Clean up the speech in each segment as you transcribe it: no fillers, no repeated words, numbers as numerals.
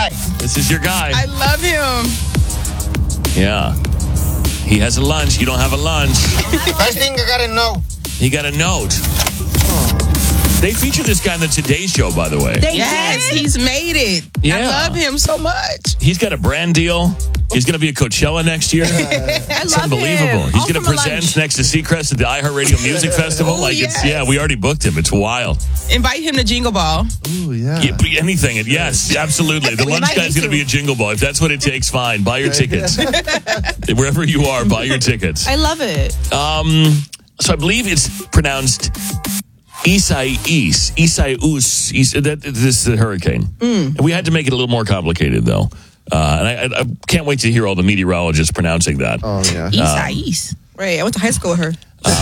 guy. This is your guy. I love him. Yeah. He has a lunch. You don't have a lunch. First thing I gotta know. He got a note. They featured this guy on the Today Show, by the way. Yes, he's made it. Yeah. I love him so much. He's got a brand deal. He's going to be at Coachella next year. It's unbelievable. He's going to present next to Seacrest at the iHeartRadio Music Festival. Oh, yes. We already booked him. It's wild. Invite him to Jingle Ball. Ooh, yeah. Anything. Yes, absolutely. The lunch guy's going to be a Jingle Ball. If that's what it takes, fine. Buy your tickets. Wherever you are, buy your tickets. I love it. So I believe it's pronounced Isaias. This is the hurricane. And we had to make it a little more complicated, though. And I can't wait to hear all the meteorologists pronouncing that. Oh, yeah. Isaias. Right. I went to high school with her.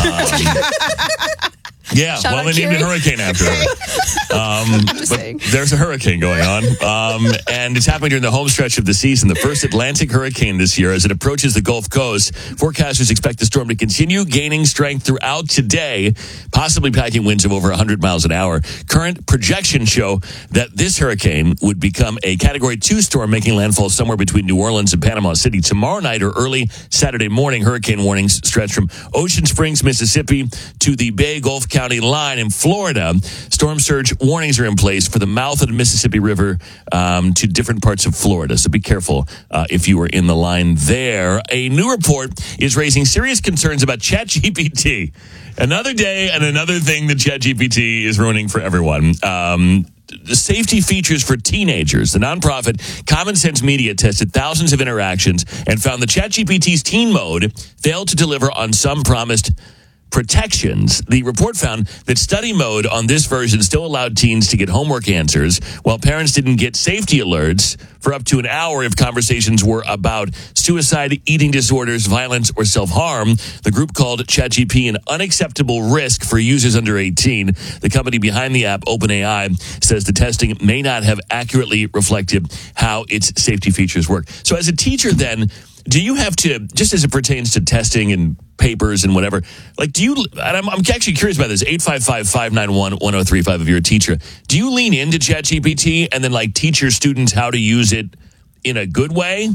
Yeah, Shout well, out they named a Carrie. hurricane after her. just but saying. there's a hurricane going on. And it's happening during the home stretch of the season, the first Atlantic hurricane this year. As it approaches the Gulf Coast, forecasters expect the storm to continue gaining strength throughout today, possibly packing winds of over 100 miles an hour. Current projections show that this hurricane would become a Category 2 storm, making landfall somewhere between New Orleans and Panama City tomorrow night or early Saturday morning. Hurricane warnings stretch from Ocean Springs, Mississippi to the Bay Gulf County line in Florida. Storm surge warnings are in place for the mouth of the Mississippi River to different parts of Florida. So be careful if you are in the line there. A new report is raising serious concerns about ChatGPT. Another day and another thing that ChatGPT is ruining for everyone. The safety features for teenagers. The nonprofit Common Sense Media tested thousands of interactions and found that ChatGPT's teen mode failed to deliver on some promised protections. The report found that study mode on this version still allowed teens to get homework answers, while parents didn't get safety alerts for up to an hour if conversations were about suicide, eating disorders, violence, or self-harm. The group called ChatGPT an unacceptable risk for users under 18. The company behind the app, OpenAI, says the testing may not have accurately reflected how its safety features work. So as a teacher then, do you have to, just as it pertains to testing and papers and whatever, like do you, and I'm actually curious about this, 855-591-1035 if you're a teacher, do you lean into ChatGPT and then like teach your students how to use it in a good way?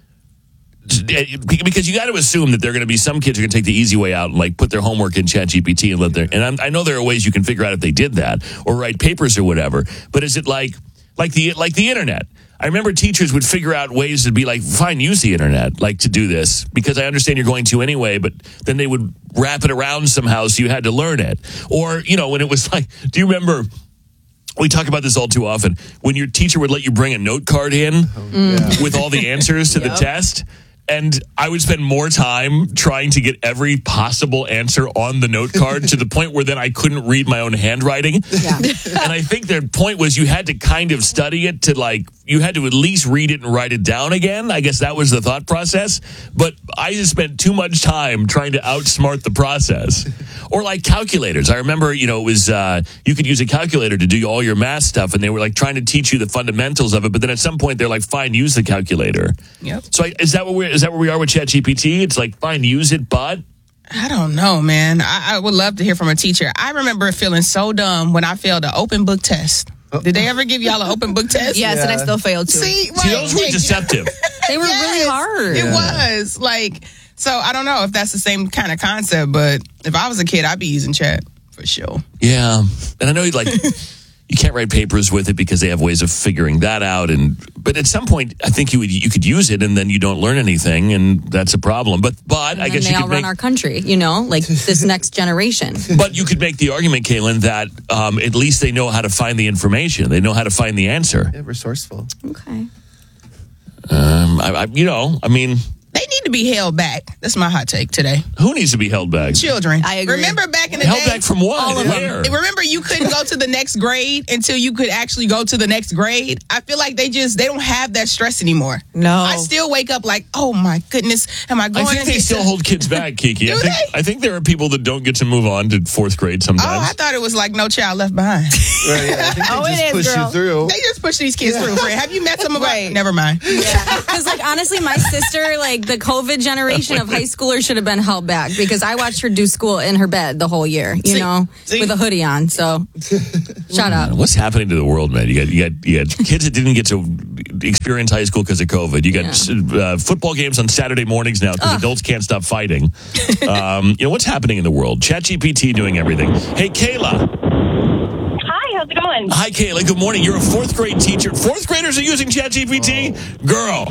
Because you got to assume that there are going to be some kids who are going to take the easy way out and like put their homework in ChatGPT and let their, and I know there are ways you can figure out if they did that or write papers or whatever, but is it like the internet? I remember teachers would figure out ways to be like, fine, use the internet, like to do this, because I understand you're going to anyway, but then they would wrap it around somehow so you had to learn it. Or, you know, when it was like, do you remember, we talk about this all too often, when your teacher would let you bring a note card in with all the answers to the test? And I would spend more time trying to get every possible answer on the note card to the point where then I couldn't read my own handwriting. Yeah. And I think their point was you had to kind of study it to like, you had to at least read it and write it down again. I guess that was the thought process. But I just spent too much time trying to outsmart the process. Or like calculators. I remember, you know, it was, you could use a calculator to do all your math stuff and they were like trying to teach you the fundamentals of it. But then at some point they're like, fine, use the calculator. Yep. So is that where we are with ChatGPT? It's like, fine, use it, but I don't know, man. I would love to hear from a teacher. I remember feeling so dumb when I failed an open book test. Did they ever give y'all an open book test? Yes, and I still failed to. See, those were deceptive. They were really hard. It was like, so I don't know if that's the same kind of concept, but if I was a kid, I'd be using chat for sure. Yeah. And I know you can't write papers with it because they have ways of figuring that out. But at some point, I think you could use it and then you don't learn anything, and that's a problem. But I guess you could run our country, you know, like this next generation. But you could make the argument, Kaylin, that at least they know how to find the information. They know how to find the answer. Yeah, resourceful. Okay. I mean, They need to be held back. That's my hot take today. who needs to be held back? Children. I agree. Remember back in the Held day? back from what? All of Where? them. Remember you couldn't go to the next grade until you could actually go to the next grade? I feel like they don't have that stress anymore. No. I still wake up like, oh my goodness, am I going I think they into- still hold kids back, Kiki. Do I think there are people that don't get to move on to fourth grade sometimes. Oh, I thought it was like No Child Left Behind. Right, yeah. I think Oh, they it just is, push girl. you through. They just push these kids through. Fred. Have you met some of them? Right. Never mind. Yeah. Because, like, honestly, my sister, like, the COVID generation of high schoolers should have been held back because I watched her do school in her bed the whole year, with a hoodie on. So, shut up. What's happening to the world, man? You got kids that didn't get to experience high school because of COVID. You got football games on Saturday mornings now because adults can't stop fighting. What's happening in the world? ChatGPT doing everything. Hey, Kayla. Hi, how's it going? Hi, Kayla. Good morning. You're a fourth grade teacher. Fourth graders are using ChatGPT? Girl.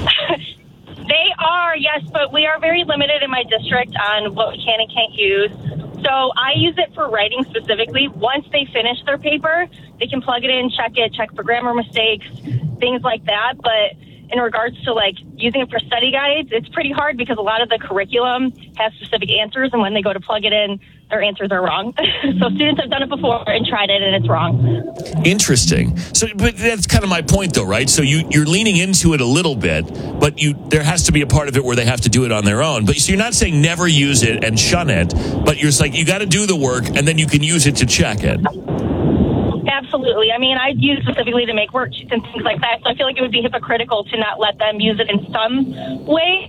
They are, yes, but we are very limited in my district on what we can and can't use. So I use it for writing specifically. Once they finish their paper, they can plug it in, check for grammar mistakes, things like that. But in regards to using it for study guides, it's pretty hard because a lot of the curriculum has specific answers, and when they go to plug it in, their answers are wrong. So students have done it before and tried it, and it's wrong. Interesting. So, but that's kind of my point, though, right? So you're leaning into it a little bit, but there has to be a part of it where they have to do it on their own. But so you're not saying never use it and shun it, but you're like you got to do the work, and then you can use it to check it. Absolutely. I mean, I use it specifically to make worksheets and things like that. So I feel like it would be hypocritical to not let them use it in some way.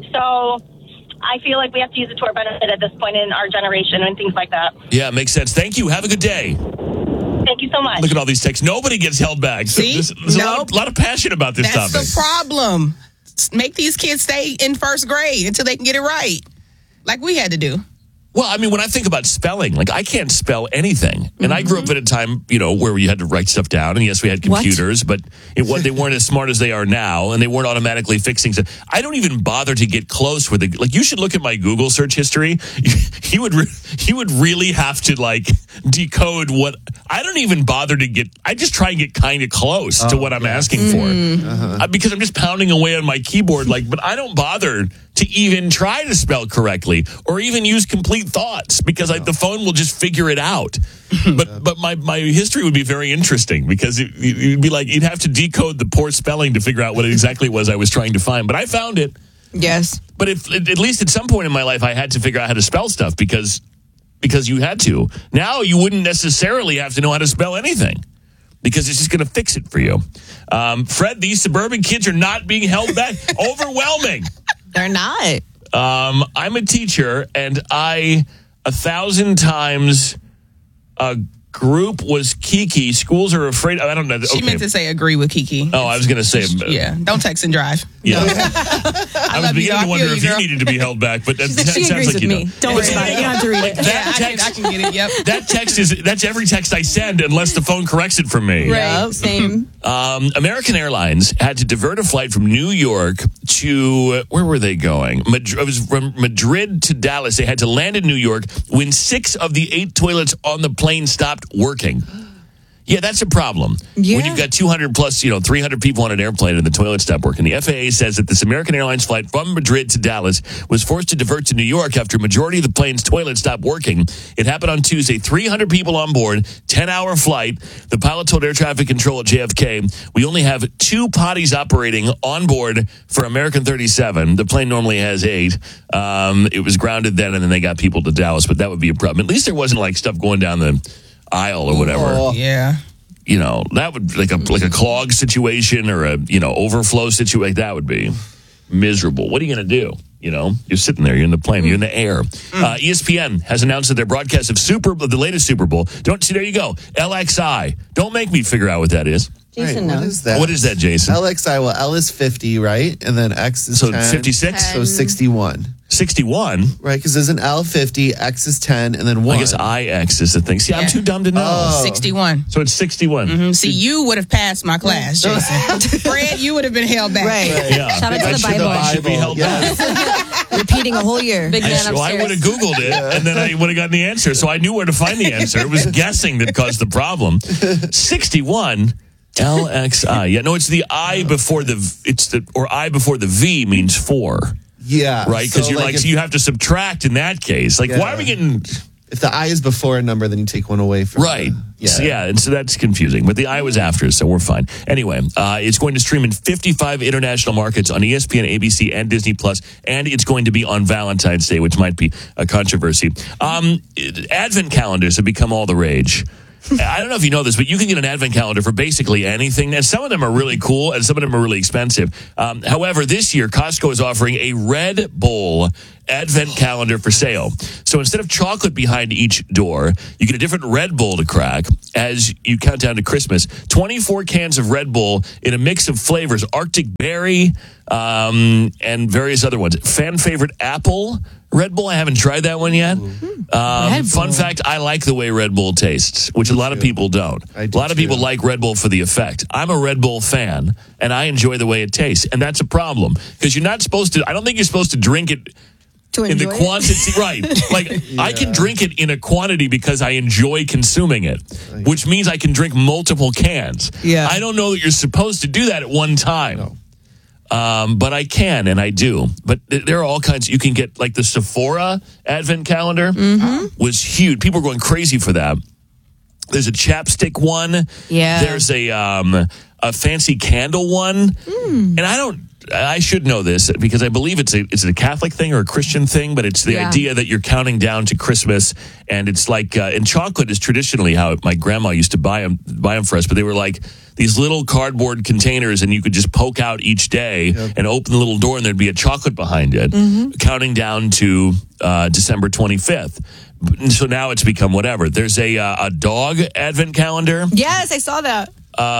So I feel like we have to use it to our benefit at this point in our generation and things like that. Yeah, makes sense. Thank you. Have a good day. Thank you so much. Look at all these texts. Nobody gets held back. So See? there's a lot of passion about this That's topic. the problem. Make these kids stay in first grade until they can get it right, like we had to do. Well, I mean, when I think about spelling, I can't spell anything. And I grew up at a time, where you had to write stuff down. And yes, we had computers, but they weren't as smart as they are now. And they weren't automatically fixing stuff. I don't even bother to get close with it. You should look at my Google search history. He would really have to decode what I don't even bother to get. I just try and get kind of close to what I'm asking for because I'm just pounding away on my keyboard. But I don't bother to even try to spell correctly or even use complete thoughts because the phone will just figure it out. But my history would be very interesting because you'd be you'd have to decode the poor spelling to figure out what it exactly was I was trying to find. But I found it. Yes. But if at least at some point in my life I had to figure out how to spell stuff because you had to. Now you wouldn't necessarily have to know how to spell anything because it's just going to fix it for you. Fred, these suburban kids are not being held back. Overwhelming. They're not. I'm a teacher, and 1,000 times a group was Kiki. Schools are afraid. I don't know. She meant to say agree with Kiki. Oh, I was going to say. Yeah, don't text and drive. Yeah. I was beginning to wonder if you needed to be held back, but that She sounds agrees like with you me. don't. Don't worry about it. You don't have to read it. I can get it. Yep. That text that's every text I send unless the phone corrects it for me. Right. Same. American Airlines had to divert a flight from New York to where were they going? It was from Madrid to Dallas. They had to land in New York when 6 of the 8 toilets on the plane stopped working. Yeah, that's a problem. Yeah. When you've got 200 plus, 300 people on an airplane and the toilet stopped working. The FAA says that this American Airlines flight from Madrid to Dallas was forced to divert to New York after a majority of the plane's toilets stopped working. It happened on Tuesday. 300 people on board, 10-hour flight. The pilot told air traffic control at JFK, we only have 2 potties operating on board for American 37. The plane normally has 8. It was grounded then, and then they got people to Dallas, but that would be a problem. At least there wasn't stuff going down the aisle or whatever. Oh, yeah. That would like a clog situation or a overflow situation. That would be miserable. What are you going to do? You're sitting there. You're in the plane. You're in the air. ESPN has announced that their broadcast of the latest Super Bowl. There you go. LXI. Don't make me figure out what that is. Jason knows. What is that? What is that, Jason? LXI. Well, L is 50, right? And then X is 10. 56? So 61. 61? Right, because there's an L 50, X is 10, and then 1. I guess IX is the thing. See, I'm too dumb to know. Oh. 61. So it's 61. See, you would have passed my class, Jason. Fred, you would have been held back. Right. Yeah. Shout out to the Bible. I should be held back. Repeating a whole year. Big man upstairs. I would have Googled it, and then I would have gotten the answer. So I knew where to find the answer. It was guessing that caused the problem. 61 LXI. Yeah, no, it's the I before I before the V means 4. Yeah. Right? Because so so you have to subtract in that case. Why are we getting... If the I is before a number, then you take one away from Right. And so that's confusing. But the I was after, so we're fine. Anyway, it's going to stream in 55 international markets on ESPN, ABC, and Disney+, and it's going to be on Valentine's Day, which might be a controversy. Advent calendars have become all the rage. I don't know if you know this, but you can get an advent calendar for basically anything. And some of them are really cool and some of them are really expensive. However, this year, Costco is offering a Red Bull advent calendar for sale. So instead of chocolate behind each door, you get a different Red Bull to crack as you count down to Christmas. 24 cans of Red Bull in a mix of flavors, Arctic Berry and various other ones. Fan favorite apple Red Bull. I haven't tried that one yet. Fun fact, I like the way Red Bull tastes, which a lot of people don't. A lot of people like Red Bull for the effect. I'm a Red Bull fan, and I enjoy the way it tastes. And that's a problem because you're not supposed to, I don't think you're supposed to drink it in the quantity, right? Like I can drink it in a quantity because I enjoy consuming it, which means I can drink multiple cans. Yeah. I don't know that you're supposed to do that at one time. No. But I can, and I do. But there are all kinds. You can get like the Sephora Advent calendar was huge. People are going crazy for that. There's a chapstick one. Yeah. There's a fancy candle one, and I should know this because I believe it's a Catholic thing or a Christian thing, but it's the idea that you're counting down to Christmas, and it's like and chocolate is traditionally how my grandma used to buy them for us, but they were like these little cardboard containers, and you could just poke out each day and open the little door, and there'd be a chocolate behind it, counting down to December 25th. And so now it's become whatever. There's a dog advent calendar. Yes, I saw that.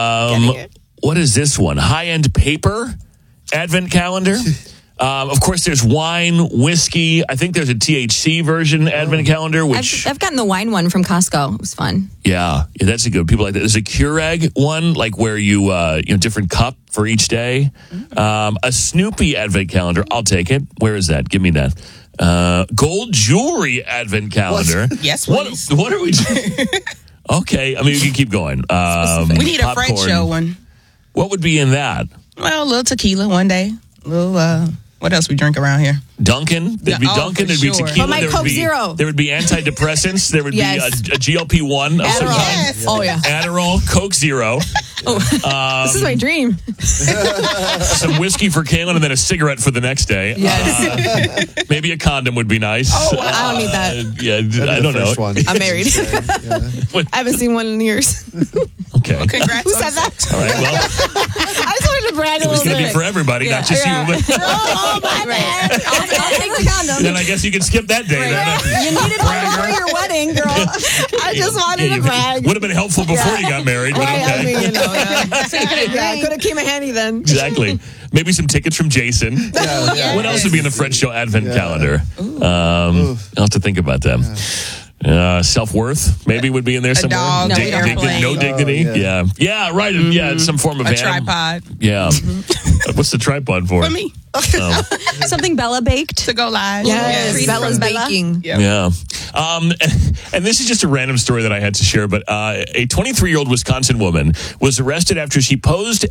What is this one? High-end paper advent calendar. Of course, there's wine, whiskey. I think there's a THC version advent calendar, which I've gotten the wine one from Costco. It was fun. Yeah, that's a good. People like that. There's a Keurig one, like where you different cup for each day. A Snoopy advent calendar. I'll take it. Where is that? Give me that. Gold jewelry advent calendar. Yes, please. What are we doing? Okay, I mean we can keep going. We need a French show one. What would be in that? Well, a little tequila one day. A little, what else we drink around here? Dunkin'. There'd be Dunkin'. There'd be tequila. But my Coke Zero. There would be antidepressants. There would be a GLP-1 of some kind. Yes. Oh, yeah. Adderall, Coke Zero. This is my dream. Some whiskey for Kaylin and then a cigarette for the next day. Yes. Maybe a condom would be nice. Oh, I don't need that. Yeah, I don't know. One. I'm married. I haven't seen one in years. Okay. Congrats. Who said that? All right, well, I just wanted to brag a it was little going to bit. be for everybody, not just you. But Oh, my bad. I'll take the condom. then I guess you can skip that day. You needed one before your wedding, girl. I just wanted to brag. Would have been helpful before you got married, but Right, okay. I mean, yeah, could have came in handy then. Exactly. Maybe some tickets from Jason. What else would be in the French show advent calendar? I'll have to think about them. Self-worth maybe would be in there somewhere. dog, No dignity. Yeah, right. Yeah, it's some form of A tripod. Yeah. What's the tripod for? For me. Something Bella baked. To go live. Yes. Bella's baking. Yeah. And this is just a random story that I had to share, but a 23-year-old Wisconsin woman was arrested after she posed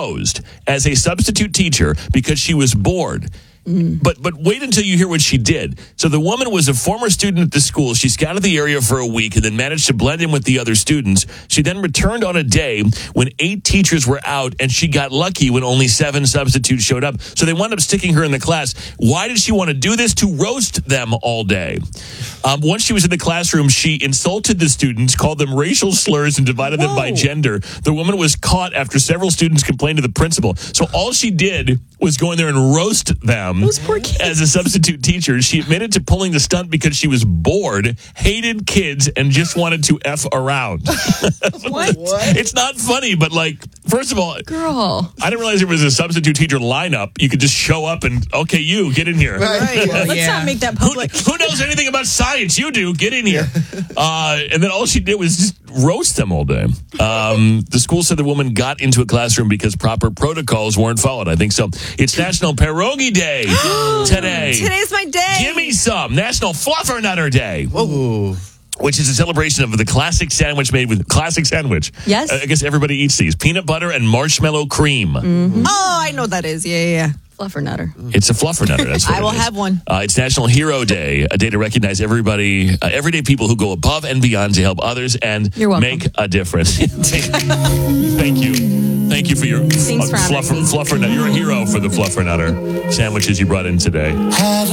as a substitute teacher because she was bored. But wait until you hear what she did. So the woman was a former student at the school. She scouted the area for a week and then managed to blend in with the other students. She then returned on a day when 8 teachers were out, and she got lucky when only 7 substitutes showed up. So they wound up sticking her in the class. Why did she want to do this? To roast them all day. Once she was in the classroom, she insulted the students, called them racial slurs, and divided them by gender. The woman was caught after several students complained to the principal. So all she did was go in there and roast them. Those poor kids. As a substitute teacher. She admitted to pulling the stunt because she was bored, hated kids, and just wanted to F around. What? It's not funny, but like, first of all, Girl. I didn't realize there was a substitute teacher lineup. You could just show up and, okay, you, get in here. Right. Let's not make that public. Who knows anything about science? You do. Get in here. And then all she did was just roast them all day. The school said the woman got into a classroom because proper protocols weren't followed. I think so. It's National Pierogi Day today. Today's my day. Give me some. National Fluffernutter Day. Whoa. Which is a celebration of the classic sandwich made with classic sandwich. Yes. I guess everybody eats these. Peanut butter and marshmallow cream. Mm-hmm. Oh, I know what that is. Yeah. Fluffernutter. It's a fluffernutter. That's what I will have one. It's National Hero Day, a day to recognize everybody, everyday people who go above and beyond to help others and You're welcome. make a difference. Thank you. Thank you for your Thanks for honoring me. fluffernutter. You're a hero for the fluffernutter sandwiches you brought in today.